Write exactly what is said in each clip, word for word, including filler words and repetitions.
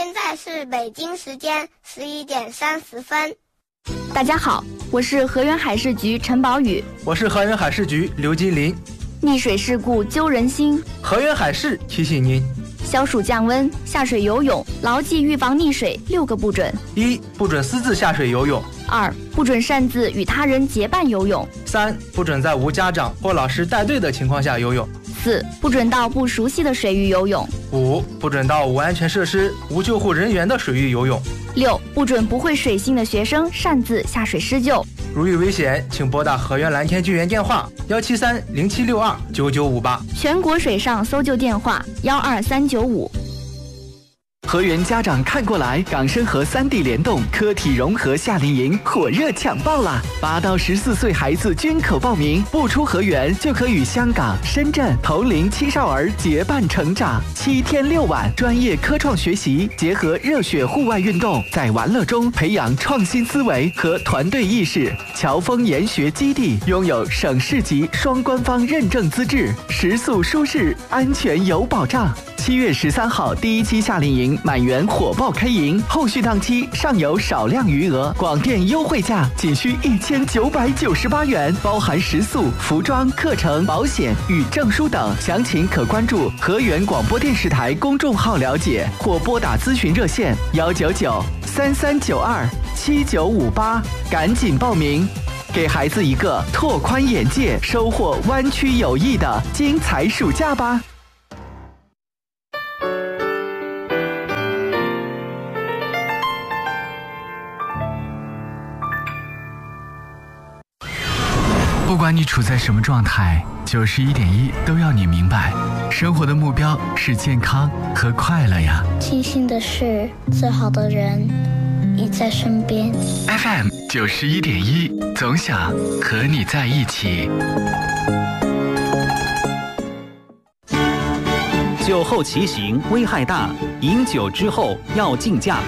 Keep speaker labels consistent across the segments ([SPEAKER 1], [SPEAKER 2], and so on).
[SPEAKER 1] 现在是北京时间十一点三十分。
[SPEAKER 2] 大家好，我是河源海事局陈宝宇。
[SPEAKER 3] 我是河源海事局刘金林。
[SPEAKER 2] 溺水事故揪人心，
[SPEAKER 3] 河源海事提醒您：
[SPEAKER 2] 消暑降温，下水游泳，牢记预防溺水六个不准。
[SPEAKER 3] 一、不准私自下水游泳；
[SPEAKER 2] 二、不准擅自与他人结伴游泳；
[SPEAKER 3] 三、不准在无家长或老师带队的情况下游泳；
[SPEAKER 2] 四、不准到不熟悉的水域游泳；
[SPEAKER 3] 五、不准到无安全设施、无救护人员的水域游泳；
[SPEAKER 2] 六、不准不会水性的学生擅自下水施救。
[SPEAKER 3] 如遇危险，请拨打河源蓝天救援电话幺七三零七六二九九五八，
[SPEAKER 2] 全国水上搜救电话幺二三九五。
[SPEAKER 4] 河源家长看过来，港深河三地联动科体融合夏令营火热抢报啦！八到十四岁孩子均可报名，不出河源就可与香港、深圳同龄青少儿结伴成长。七天六晚，专业科创学习，结合热血户外运动，在玩乐中培养创新思维和团队意识。侨丰研学基地拥有省市级双官方认证资质，食宿舒适，安全有保障。七月十三号第一期夏令营满员火爆开营，后续档期尚有少量余额，广电优惠价仅需一千九百九十八元，包含食宿、服装、课程、保险与证书等。详情可关注河源广播电视台公众号了解，或拨打咨询热线幺九九三三九二七九五八，赶紧报名，给孩子一个拓宽眼界、收获湾区友谊的精彩暑假吧。
[SPEAKER 5] 不管你处在什么状态，九十一点一都要你明白，生活的目标是健康和快乐呀。
[SPEAKER 6] 庆幸的是，最好的人你在身边。
[SPEAKER 5] F M 九十一点一，总想和你在一起。
[SPEAKER 7] 酒后骑行危害大，饮酒之后要禁驾。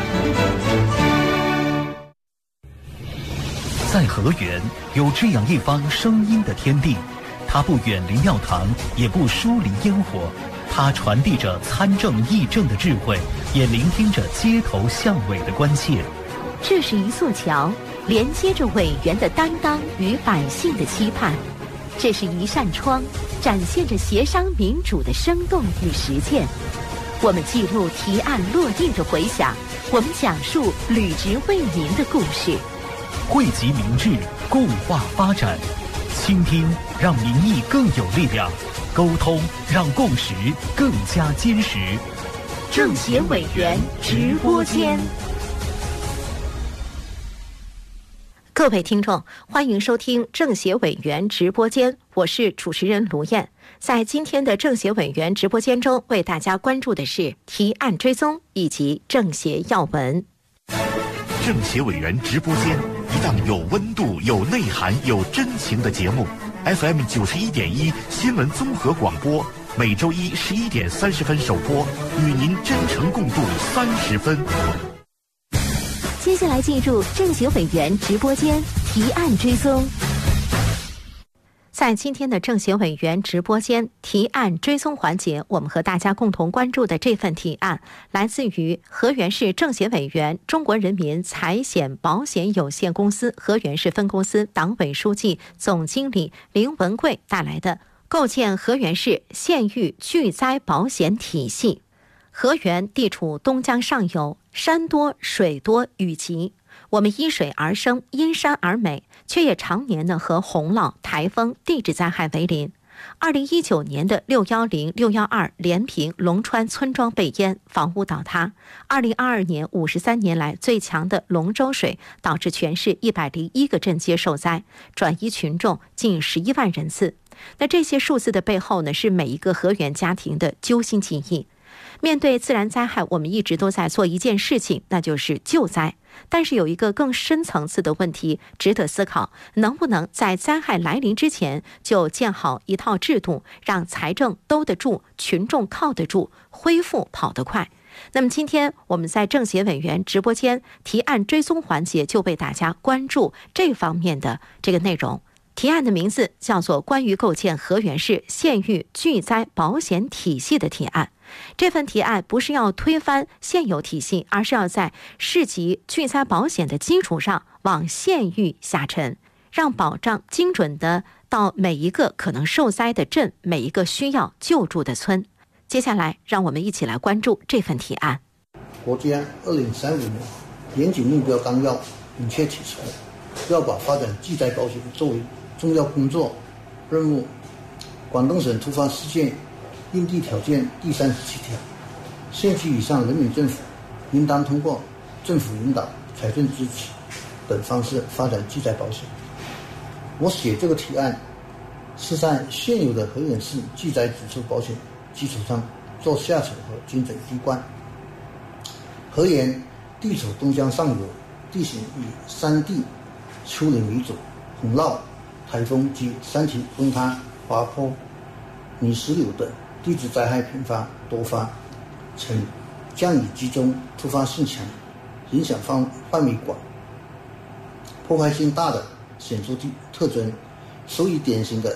[SPEAKER 8] 在河源有这样一方声音的天地，它不远离庙堂，也不疏离烟火，它传递着参政议政的智慧，也聆听着街头巷尾的关切。
[SPEAKER 9] 这是一座桥，连接着委员的担当与百姓的期盼；这是一扇窗，展现着协商民主的生动与实践。我们记录提案落地的回响，我们讲述履职为民的故事。
[SPEAKER 8] 惠及民智，固化发展，倾听让民意更有力量，沟通让共识更加坚实。
[SPEAKER 9] 政协委员直播间，各位听众，欢迎收听政协委员直播间，我是主持人卢燕。在今天的政协委员直播间中，为大家关注的是提案追踪以及政协要闻。
[SPEAKER 8] 政协委员直播间，一档有温度、有内涵、有真情的节目。F M 九十一点一新闻综合广播，每周一十一点三十分首播，与您真诚共度三十分。
[SPEAKER 9] 接下来进入政协委员直播间提案追踪。在今天的政协委员直播间提案追踪环节，我们和大家共同关注的这份提案来自于河源市政协委员、中国人民财险保险有限公司河源市分公司党委书记、总经理林文贵带来的构建河源市县域巨灾保险体系。河源地处东江上游，山多水多雨急，我们依水而生，因山而美，却也常年呢和洪涝、台风、地质灾害为邻。二零一九年的六一零、六一二连平、龙川村庄被淹，房屋倒塌。二零二二年五十三年来最强的龙舟水，导致全市一百零一个镇街受灾，转移群众近十一万人次。那这些数字的背后呢，是每一个河源家庭的揪心记忆。面对自然灾害，我们一直都在做一件事情，那就是救灾。但是有一个更深层次的问题值得思考，能不能在灾害来临之前就建好一套制度，让财政兜得住，群众靠得住，恢复跑得快。那么今天我们在政协委员直播间提案追踪环节，就为大家关注这方面的这个内容。提案的名字叫做《关于构建河源市县域巨灾保险体系的提案》。 这份提案不是要推翻现有体系，而是要在市级拒灾保险的基础上往县域下沉，让保障精准的到每一个可能受灾的镇，每一个需要救助的村。接下来让我们一起来关注这份提案。
[SPEAKER 10] 国家二零三五年远景目标纲要明确提出，要把发展巨灾保险作为重要工作任务。广东省突发事件应对条件第三十七条，县区以上人民政府应当通过政府引导、财政支持等方式发展巨灾保险。我写这个提案是在现有的河源市巨灾指数保险基础上做下沉和精准滴灌。河源地处东江上游，地形以山地丘陵为主，洪涝、台风及山体崩塌、滑坡、泥石流等地质灾害频发多发，呈降雨集中、突发性强、影响范范围广、破坏性大的显著特征。属于典型的